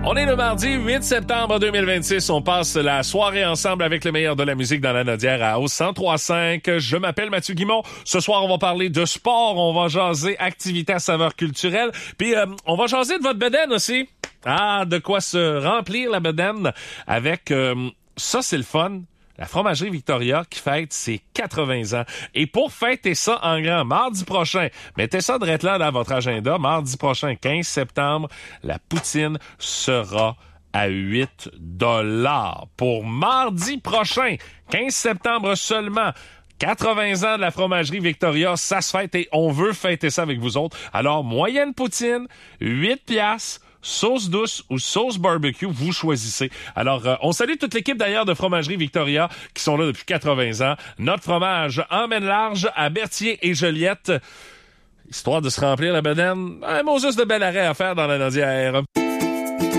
On est le mardi 8 septembre 2026. On passe la soirée ensemble avec le meilleur de la musique dans la Nodière à Hausse 103.5. Je m'appelle Mathieu Guimond. Ce soir, on va parler de sport. On va jaser activités à saveur culturelle. Puis, on va jaser de votre bedaine aussi. Ah, de quoi se remplir la bedaine avec... ça, c'est le fun. La Fromagerie Victoria qui fête ses 80 ans. Et pour fêter ça en grand, mardi prochain, mettez ça direct là dans votre agenda, mardi prochain, 15 septembre, la poutine sera à 8 $ pour mardi prochain, 15 septembre seulement. 80 ans de la Fromagerie Victoria, ça se fête et on veut fêter ça avec vous autres. Alors, moyenne poutine, 8 $. Sauce douce ou sauce barbecue, vous choisissez. Alors, on salue toute l'équipe d'ailleurs de Fromagerie Victoria qui sont là depuis 80 ans. Notre fromage emmène large à Berthier et Joliette. Histoire de se remplir la bedaine, un Moses de bel arrêt à faire dans la Nodière.